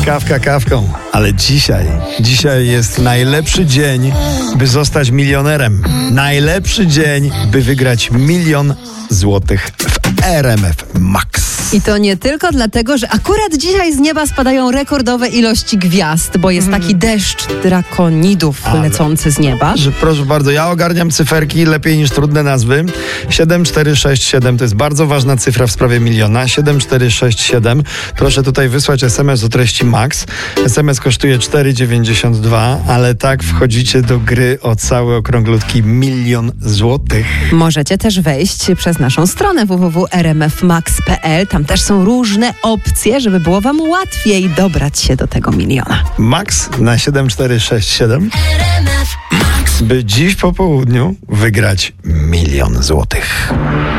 Kawka kawką, ale dzisiaj jest najlepszy dzień, by zostać milionerem. Najlepszy dzień, by wygrać 1 000 000 złotych w RMF Max. I to nie tylko dlatego, że akurat dzisiaj z nieba spadają rekordowe ilości gwiazd, bo jest taki deszcz drakonidów lecący z nieba. Proszę bardzo, ja ogarniam cyferki lepiej niż trudne nazwy. 7467 to jest bardzo ważna cyfra w sprawie miliona. 7467. Proszę tutaj wysłać SMS o treści Max. SMS kosztuje 4,92, ale tak wchodzicie do gry o cały okrąglutki 1 000 000 złotych. Możecie też wejść przez naszą stronę www.rmfmax.pl. Tam też są różne opcje, żeby było wam łatwiej dobrać się do tego miliona. Max na 7467, by dziś po południu wygrać 1 000 000 złotych.